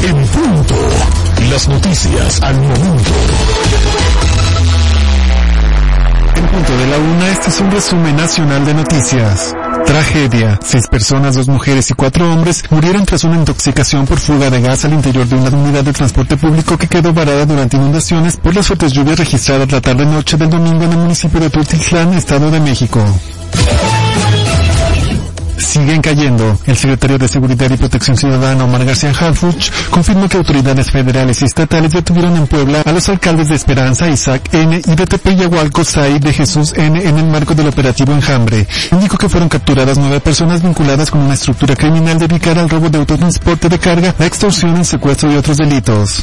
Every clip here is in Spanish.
En punto. Las noticias al momento. En punto de la 1, este es un resumen nacional de noticias. Tragedia. 6 personas, 2 mujeres y 4 hombres murieron tras una intoxicación por fuga de gas al interior de una unidad de transporte público que quedó varada durante inundaciones por las fuertes lluvias registradas la tarde-noche del domingo en el municipio de Tultitlán, Estado de México. Siguen cayendo. El secretario de Seguridad y Protección Ciudadana, Omar García Harfuch, confirmó que autoridades federales y estatales detuvieron en Puebla a los alcaldes de Esperanza, Isaac N. y de Tepeyahualco, Said de Jesús N. en el marco del operativo Enjambre. Indicó que fueron capturadas 9 personas vinculadas con una estructura criminal dedicada al robo de autotransporte de carga, la extorsión, el secuestro y otros delitos.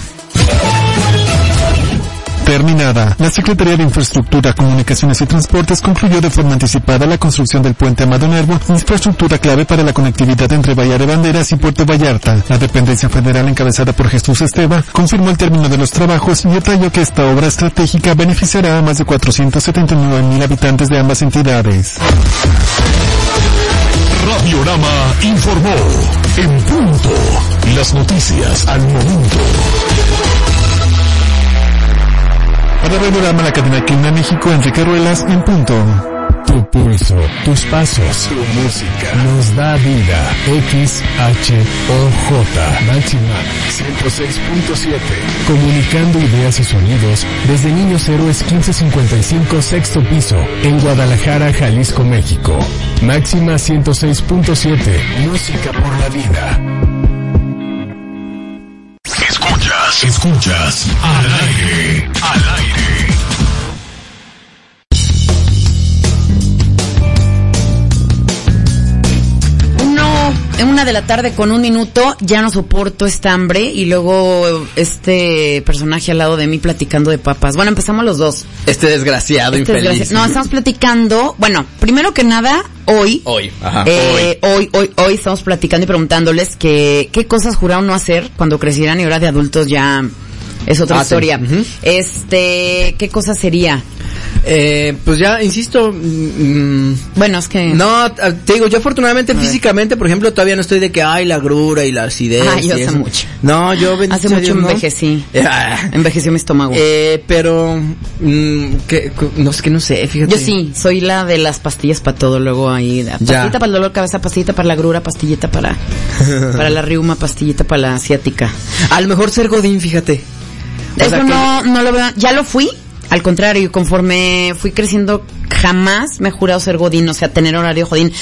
Terminada. La Secretaría de Infraestructura, Comunicaciones y Transportes concluyó de forma anticipada la construcción del puente Amado Nervo, infraestructura clave para la conectividad entre Bahía de Banderas y Puerto Vallarta. La dependencia federal encabezada por Jesús Esteva confirmó el término de los trabajos y detalló que esta obra estratégica beneficiará a más de 479,000 habitantes de ambas entidades. Radiorama informó. En punto. Las noticias al momento. Para Radiorama, la cadena Clima México, Enrique Ruelas, en punto. Tu pulso, tus pasos, tu música nos da vida. XHOJ Máxima 106.7. Comunicando ideas y sonidos desde Niños Héroes 1555, sexto piso, en Guadalajara, Jalisco, México. Máxima 106.7. Música por la vida. Escuchas al aire. En 1:00 con 1 minuto, ya no soporto esta hambre y luego este personaje al lado de mí platicando de papas. Bueno, empezamos los dos. Este desgraciado infeliz. No, estamos platicando, bueno, primero que nada, hoy estamos platicando y preguntándoles qué cosas juraron no hacer cuando crecieran y ahora de adultos ya es otra historia. Sí. Uh-huh. ¿Qué cosa sería? Pues ya, insisto, bueno, es que... No, te digo, yo afortunadamente físicamente, por ejemplo, todavía no estoy de que hay la grura y la acidez. Yo hace mucho. No, yo hace mucho envejecí. Envejeció mi estómago. Pero, no sé, fíjate. Yo sí, soy la de las pastillas para todo, luego ahí, pastillita para el dolor de cabeza, pastillita para la grura, pastillita para la riuma, pastillita para la asiática. A lo mejor ser godín, fíjate. Eso no lo veo, ya lo fui. Al contrario, conforme fui creciendo, jamás me he jurado ser godín, o sea, tener horario jodín.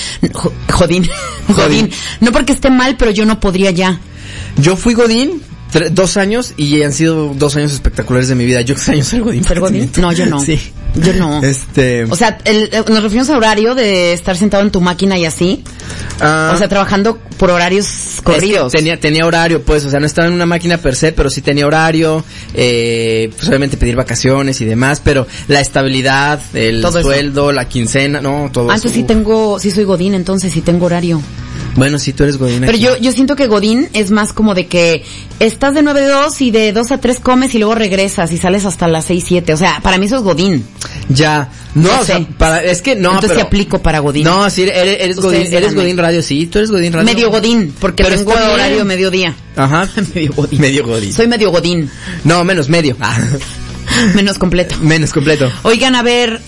No porque esté mal, pero yo no podría ya. Yo fui godín 2 años y han sido 2 años espectaculares de mi vida. Yo extraño ser godín. ¿Ser godín? No, yo no. Sí. Yo no. O sea, nos referimos a horario de estar sentado en tu máquina y así. O sea, trabajando por horarios corridos. Es que tenía horario, pues, o sea, no estaba en una máquina per se, pero sí tenía horario, pues obviamente pedir vacaciones y demás, pero la estabilidad, el todo sueldo, la quincena, no, todo eso. Entonces sí soy godín, entonces sí tengo horario. Bueno, sí, tú eres godín. Pero yo siento que godín es más como de que estás de 9 a 2 y de 2 a 3 comes y luego regresas y sales hasta las 6, 7. O sea, para mí eso es godín. Ya. No, o sea, es que no, entonces te aplico para godín. No, sí, eres godín, godín radio, sí, tú eres godín radio. Medio godín, porque pero tengo horario mediodía. Ajá. Medio godín. Soy medio godín. No, menos medio. Menos completo. Oigan, a ver,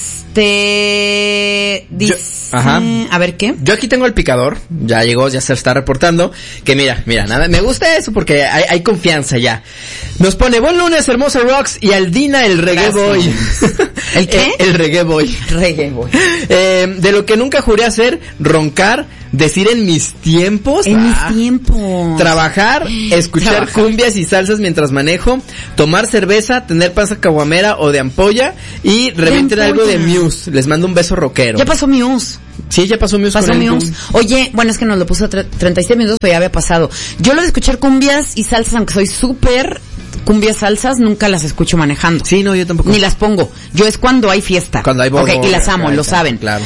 a ver, ¿qué? Yo aquí tengo el picador, ya llegó, ya se está reportando, que mira, nada, me gusta eso porque hay confianza ya. Nos pone, buen lunes, hermosa Rocks, y Aldina, el reggae boy. ¿El qué? El reggae boy. De lo que nunca juré hacer, roncar, decir en mis tiempos. Trabajar, escuchar cumbias y salsas mientras manejo, tomar cerveza, tener panza caguamera o de ampolla y reventar algo de Muse. Les mando un beso rockero. Ya pasó Muse. Sí, ya pasó Muse. Oye, bueno, es que nos lo puso 37 minutos, pero ya había pasado. Yo lo de escuchar cumbias y salsas, aunque soy súper cumbias salsas, nunca las escucho manejando. Sí, no, yo tampoco. Ni las pongo. Yo es cuando hay fiesta. Cuando hay boda. Okay, y las amo, lo saben. Claro.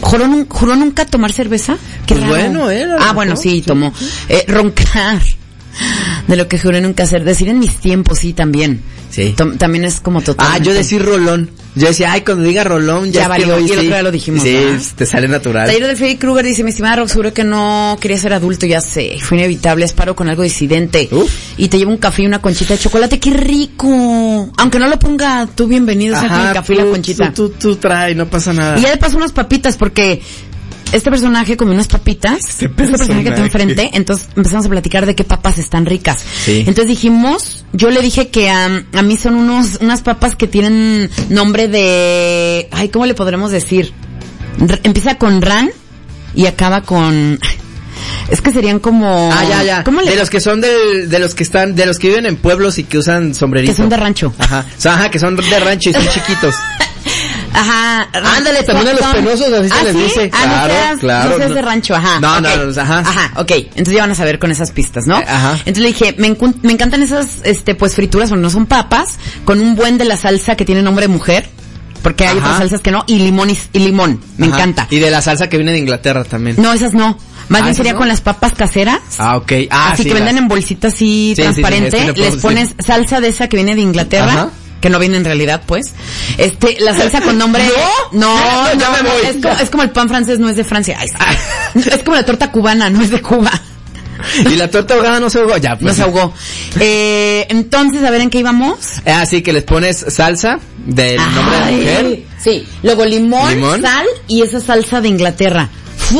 ¿Juró nunca tomar cerveza? Qué pues raro. Bueno, bueno, sí, tomó. Roncar. De lo que juré nunca hacer. Decir en mis tiempos, sí, también. Sí. También es como totalmente. Yo decir rolón. Yo decía, cuando diga rolón, ya valió. Y el otro día lo dijimos. Sí, ¿no? te sale natural. Taller de Freddy Krueger dice, mi estimada Rox, juro que no quería ser adulto, ya sé. Fue inevitable, paro con algo disidente. Y te llevo un café y una conchita de chocolate. ¡Qué rico! Aunque no lo ponga tú, bienvenido. Ajá, el café y la conchita. Tú trae, no pasa nada. Y ya le paso unas papitas porque este personaje comió unas papitas. Este personaje que está enfrente. Entonces empezamos a platicar de qué papas están ricas. Sí. Entonces dijimos, yo le dije que a mí son unas papas que tienen nombre de, ay, ¿cómo le podremos decir? Empieza con ran y acaba con, es que serían como, ya. De los que son de los que viven en pueblos y que usan sombrerito. Que son de rancho. Ajá, que son de rancho y son chiquitos. Ajá. Ándale, también a los penosos así se les dice. Claro. No seas de rancho, ajá. No, okay. No, ajá. Ok. Entonces ya van a saber con esas pistas, ¿no? Ajá. Entonces le dije, me encantan esas, pues frituras, bueno, no son papas, con un buen de la salsa que tiene nombre de mujer. Porque hay otras salsas que no, y limón. Me encanta. Y de la salsa que viene de Inglaterra también. No, esas no. Más bien sería con las papas caseras. Ok. Así que venden en bolsitas así transparente. Les pones salsa de esa que viene de Inglaterra. Ajá. Que no viene en realidad, pues. La salsa con nombre... No, me voy. Es como el pan francés, no es de Francia. Es como la torta cubana, no es de Cuba. Y la torta ahogada no se ahogó, ya. Pues. No se ahogó. Entonces, a ver, ¿en qué íbamos? Así que les pones salsa del nombre de la mujer. Sí. Luego limón, sal y esa salsa de Inglaterra.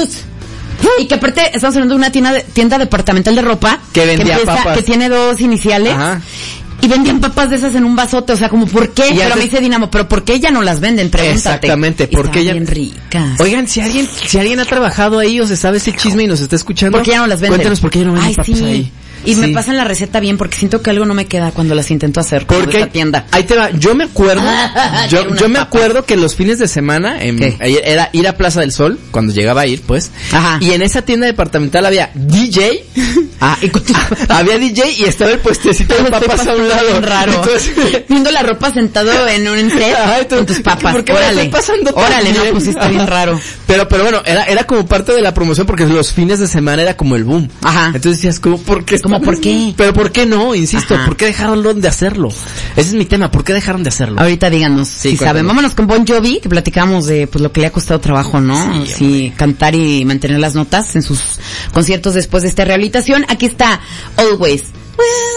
Y que aparte, estamos hablando de una tienda departamental de ropa. Que vendía papas. Que tiene 2 iniciales. Ajá. Y vendían papas de esas en un vasote, o sea, como, ¿por qué? Pero me dice Dinamo, ¿pero por qué ya no las venden? Pregúntate. Exactamente, ¿por qué ya? Bien ricas. Oigan, si alguien ha trabajado ahí o se sabe ese chisme y nos está escuchando. ¿Por qué ya no las venden? Cuéntanos por qué ya no venden papas ahí. Y me pasan la receta bien porque siento que algo no me queda cuando las intento hacer porque esta tienda. Ahí te va. Yo me acuerdo, yo me acuerdo que los fines de semana era ir a Plaza del Sol cuando llegaba a ir, pues. Ajá. Y en esa tienda departamental había DJ. Había DJ y estaba el puestecito de papas a un lado. Raro. Entonces, viendo la ropa sentado en un set con tus papas. ¿Por qué me estoy pasando tan Órale, bien? No, pues está bien raro. Pero bueno, era como parte de la promoción porque los fines de semana era como el boom. Ajá. Entonces decías, ¿por qué? ¿Por qué? Pero ¿por qué no? Insisto, ¿por qué dejaron de hacerlo? Ese es mi tema, ¿por qué dejaron de hacerlo? Ahorita díganos si saben. Vámonos con Bon Jovi, que platicamos de pues lo que le ha costado trabajo, ¿no? Sí, cantar y mantener las notas en sus conciertos después de esta rehabilitación. Aquí está Always.